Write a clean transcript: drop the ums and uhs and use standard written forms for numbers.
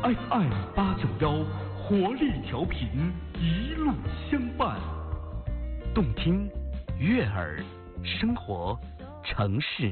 FM891，活力调频，一路相伴。 动听、悦耳，生活、城市。